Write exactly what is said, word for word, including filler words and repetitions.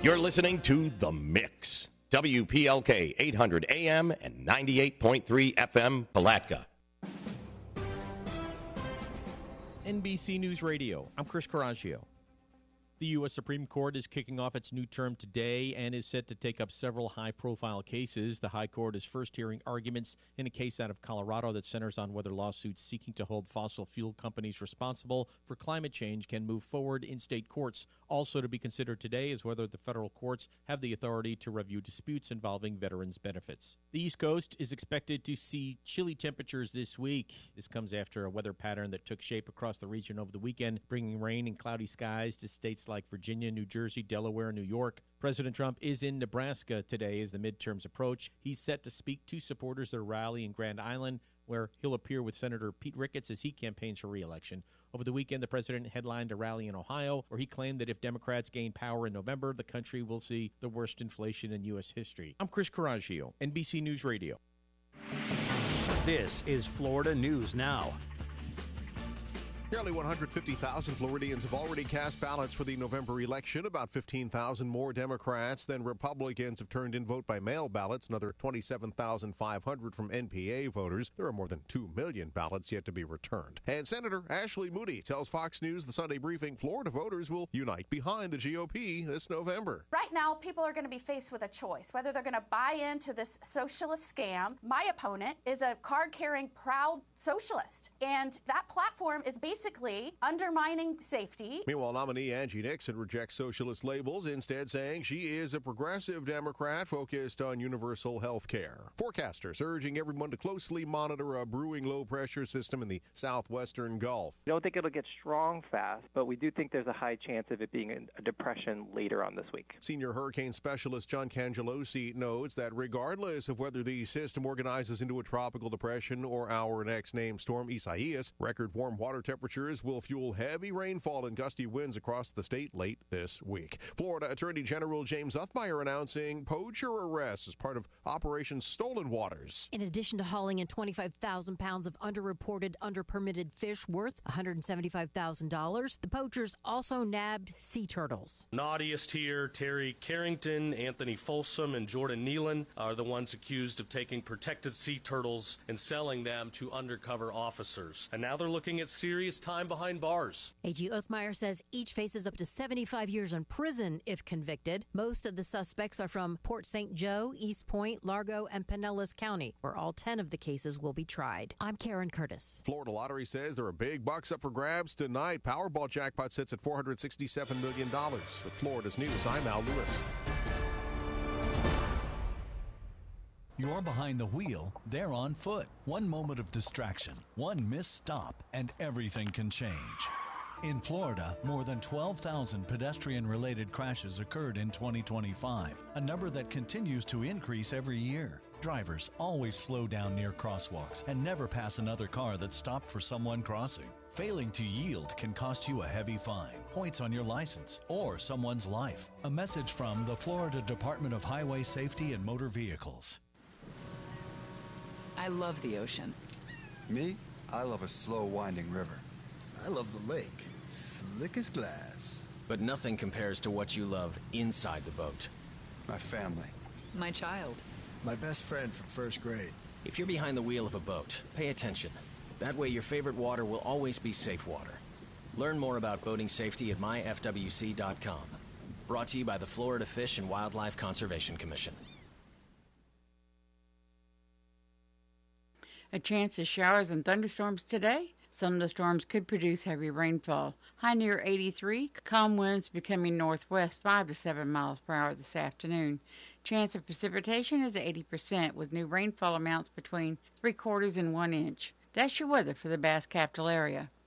You're listening to The Mix. W P L K eight hundred A M and ninety-eight point three F M, Palatka. N B C News Radio. I'm Chris Coraggio. The U S Supreme Court is kicking off its new term today and is set to take up several high-profile cases. The High Court is first hearing arguments in a case out of Colorado that centers on whether lawsuits seeking to hold fossil fuel companies responsible for climate change can move forward in state courts. Also to be considered today is whether the federal courts have the authority to review disputes involving veterans' benefits. The East Coast is expected to see chilly temperatures this week. This comes after a weather pattern that took shape across the region over the weekend, bringing rain and cloudy skies to states like Virginia, New Jersey, Delaware, and New York. President Trump is in Nebraska today as the midterms approach. He's set to speak to supporters at a rally in Grand Island, where he'll appear with Senator Pete Ricketts as he campaigns for re-election. Over the weekend, the president headlined a rally in Ohio, where he claimed that if Democrats gain power in November, the country will see the worst inflation in U S history. I'm Chris Coraggio, N B C News Radio. This is Florida News Now. Nearly one hundred fifty thousand Floridians have already cast ballots for the November election. About fifteen thousand more Democrats than Republicans have turned in vote-by-mail ballots, another twenty-seven thousand five hundred from N P A voters. There are more than two million ballots yet to be returned. And Senator Ashley Moody tells Fox News the Sunday briefing Florida voters will unite behind the G O P this November. Right now, people are going to be faced with a choice, whether they're going to buy into this socialist scam. My opponent is a card-carrying, proud socialist, and that platform is basically Basically undermining safety. Meanwhile, nominee Angie Nixon rejects socialist labels, instead saying she is a progressive Democrat focused on universal health care. Forecasters urging everyone to closely monitor a brewing low-pressure system in the southwestern Gulf. We don't think it'll get strong fast, but we do think there's a high chance of it being a depression later on this week. Senior hurricane specialist John Cangelosi notes that regardless of whether the system organizes into a tropical depression or our next named storm, Isaias, record warm water temperatures will fuel heavy rainfall and gusty winds across the state late this week. Florida Attorney General James Uthmeier announcing poacher arrests as part of Operation Stolen Waters. In addition to hauling in twenty-five thousand pounds of underreported, underpermitted fish worth one hundred seventy-five thousand dollars, the poachers also nabbed sea turtles. Naughtiest here, Terry Carrington, Anthony Folsom, and Jordan Nealon are the ones accused of taking protected sea turtles and selling them to undercover officers. And now they're looking at serious time behind bars. A G Uthmeier says each faces up to seventy-five years in prison if convicted. Most of the suspects are from Port Saint Joe, East Point, Largo, and Pinellas County, where all ten of the cases will be tried. I'm Karen Curtis. Florida Lottery says there are big bucks up for grabs tonight. Powerball jackpot sits at four hundred sixty-seven million dollars. With Florida's News, I'm Al Lewis. You're behind the wheel, they're on foot. One moment of distraction, one missed stop, and everything can change. In Florida, more than twelve thousand pedestrian-related crashes occurred in twenty twenty-five, a number that continues to increase every year. Drivers always slow down near crosswalks and never pass another car that stopped for someone crossing. Failing to yield can cost you a heavy fine, points on your license, or someone's life. A message from the Florida Department of Highway Safety and Motor Vehicles. I love the ocean. Me? I love a slow winding river. I love the lake. Slick as glass. But nothing compares to what you love inside the boat. My family. My child. My best friend from first grade. If you're behind the wheel of a boat, pay attention. That way your favorite water will always be safe water. Learn more about boating safety at my f w c dot com. Brought to you by the Florida Fish and Wildlife Conservation Commission. A chance of showers and thunderstorms today. Some of the storms could produce heavy rainfall. High near eighty-three. Calm winds becoming northwest five to seven miles per hour this afternoon. Chance of precipitation is eighty percent with new rainfall amounts between three quarters and one inch. That's your weather for the Bass Capital area.